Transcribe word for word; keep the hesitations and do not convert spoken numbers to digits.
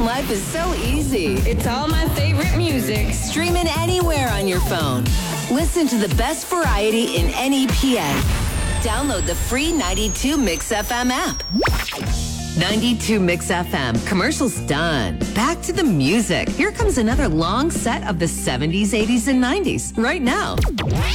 American life is so easy. It's all my favorite music. Stream it anywhere on your phone. Listen to the best variety in any P A. Download the free ninety-two Mix F M app. ninety-two Mix F M. Commercials done. Back to the music. Here comes another long set of the seventies, eighties, and nineties right now.